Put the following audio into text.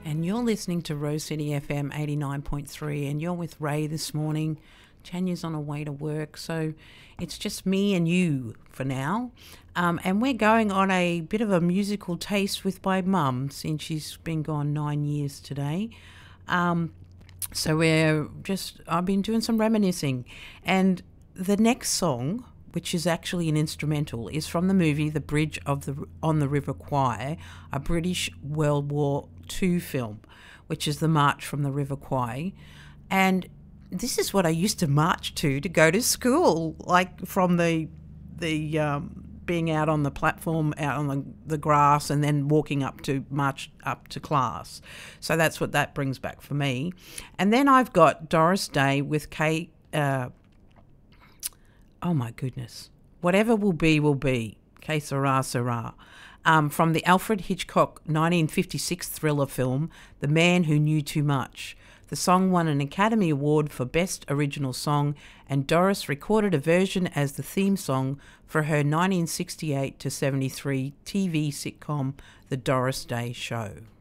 and you're listening to Rose City FM 89.3, and you're with Ray this morning. Tanya's on her way to work, so it's just me and you for now. And we're going on a bit of a musical taste with my mum, since she's been gone 9 years today. So I've been doing some reminiscing. And the next song, which is actually an instrumental, is from the movie The Bridge on the River Kwai, a British World War II film, which is the March from the River Kwai. And this is what I used to march to go to school, like from the being out on the platform, out on the grass, and then walking up to march up to class. So that's what that brings back for me. And then I've got Doris Day with Kate. Oh my goodness. Whatever will be, will be. Que sera, sera. From the Alfred Hitchcock 1956 thriller film, The Man Who Knew Too Much. The song won an Academy Award for Best Original Song, and Doris recorded a version as the theme song for her 1968 to 73 TV sitcom, The Doris Day Show.